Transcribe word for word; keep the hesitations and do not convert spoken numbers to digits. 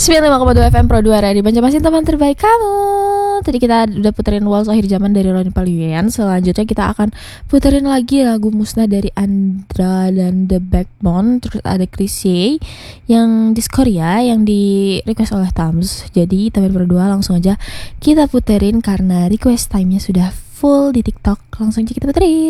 sembilan puluh lima koma dua F M Pro dua Radio Banjarmasin, teman terbaik kamu. Tadi kita udah puterin Waltz Akhir Zaman dari Ronnie Paluyan. Selanjutnya kita akan puterin lagi lagu Musnah dari Andra dan The Backbone. Terus ada Chrisye yang di Korea yang di request oleh Tams. Jadi teman berdua langsung aja kita puterin karena request time-nya sudah full di TikTok. Langsung aja kita puterin.